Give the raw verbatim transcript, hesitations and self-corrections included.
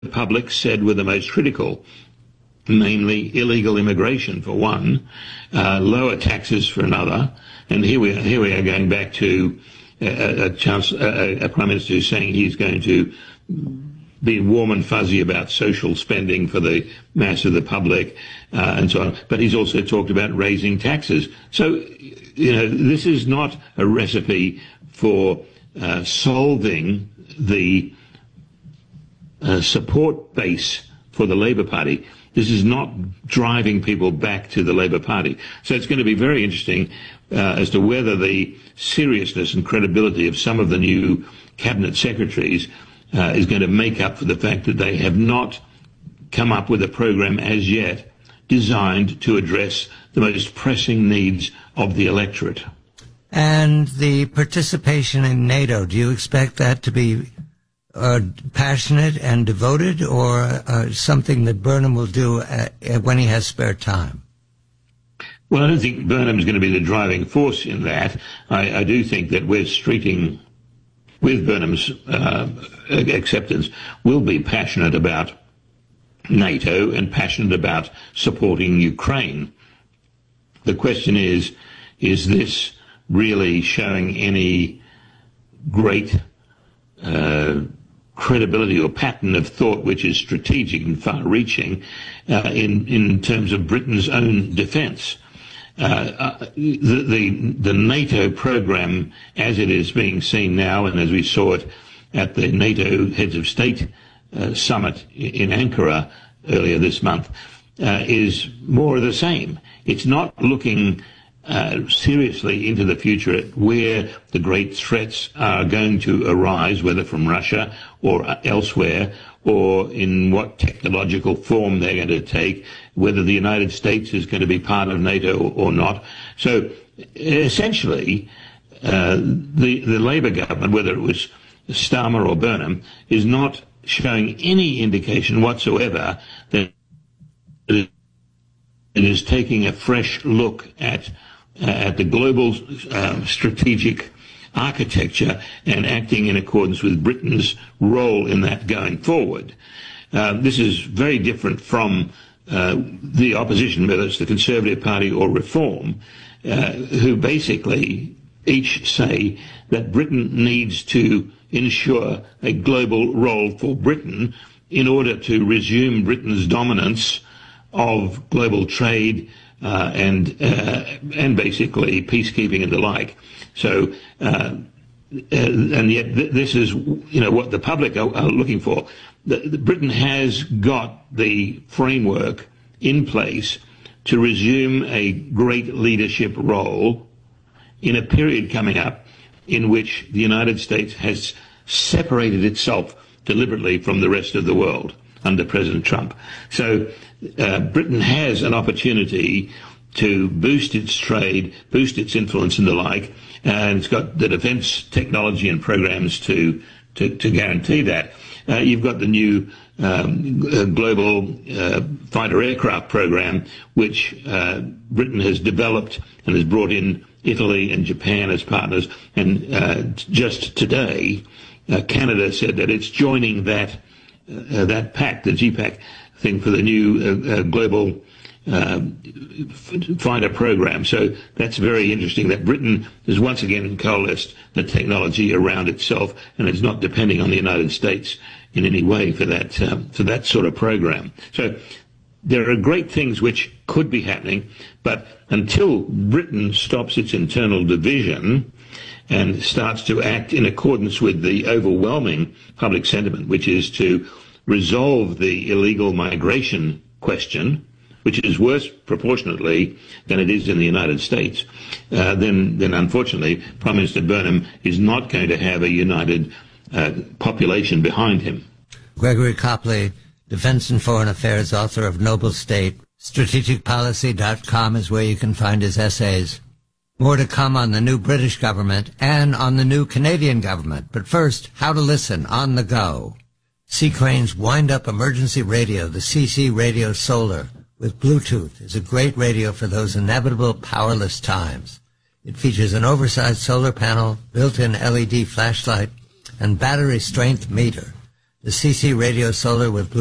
public said were the most critical, namely illegal immigration for one, uh, lower taxes for another, and here we are, here we are going back to a, a, chance, a, a prime minister who's saying he's going to be warm and fuzzy about social spending for the mass of the public, uh, and so on. But he's also talked about raising taxes. So, you know, this is not a recipe for uh, solving the uh, support base for the Labour Party. This is not driving people back to the Labour Party. So it's going to be very interesting uh, as to whether the seriousness and credibility of some of the new cabinet secretaries uh, is going to make up for the fact that they have not come up with a program as yet designed to address the most pressing needs of the electorate. And the participation in NATO, do you expect that to be uh, passionate and devoted, or uh, something that Burnham will do uh, when he has spare time? Well, I don't think Burnham's going to be the driving force in that. I, I do think that Wes Streeting, with Burnham's uh, acceptance, will be passionate about NATO and passionate about supporting Ukraine. The question is, is this really showing any great uh, credibility or pattern of thought which is strategic and far-reaching uh, in, in terms of Britain's own defence? Uh, uh, the, the, the NATO program, as it is being seen now, and as we saw it at the NATO Heads of State uh, summit in Ankara earlier this month, uh, is more of the same. It's not looking uh, seriously into the future at where the great threats are going to arise, whether from Russia or elsewhere, or in what technological form they're going to take, whether the United States is going to be part of NATO or, or not. So essentially, uh, the, the Labour government, whether it was Starmer or Burnham, is not showing any indication whatsoever that it is taking a fresh look at, uh, at the global uh, strategic architecture and acting in accordance with Britain's role in that going forward. Uh, this is very different from uh, the opposition, whether it's the Conservative Party or Reform, uh, who basically each say that Britain needs to ensure a global role for Britain in order to resume Britain's dominance of global trade uh, and uh, and basically peacekeeping and the like. So, uh, and yet th- this is, you know, what the public are, are looking for. The, the Britain has got the framework in place to resume a great leadership role in a period coming up in which the United States has separated itself deliberately from the rest of the world under President Trump. So uh, Britain has an opportunity to boost its trade, boost its influence and the like, and it's got the defence technology and programs to, to, to guarantee that. Uh, you've got the new um, uh, global uh, fighter aircraft program, which uh, Britain has developed and has brought in Italy and Japan as partners. And uh, just today, uh, Canada said that it's joining that uh, that pact, the G PAC thing, for the new uh, uh, global Uh, fighter program. So that's very interesting that Britain has once again coalesced the technology around itself, and it's not depending on the United States in any way for that um, for that sort of program. So there are great things which could be happening, but until Britain stops its internal division and starts to act in accordance with the overwhelming public sentiment, which is to resolve the illegal migration question, which is worse proportionately than it is in the United States, uh, then, then unfortunately Prime Minister Burnham is not going to have a united uh, population behind him. Gregory Copley, Defense and Foreign Affairs, author of Noble State. strategic policy dot com is where you can find his essays. More to come on the new British government and on the new Canadian government. But first, how to listen on the go. C. Crane's wind-up emergency radio, the C C Radio Solar, with Bluetooth, is a great radio for those inevitable powerless times. It features an oversized solar panel, built-in L E D flashlight, and battery strength meter. The C C Radio Solar with Blue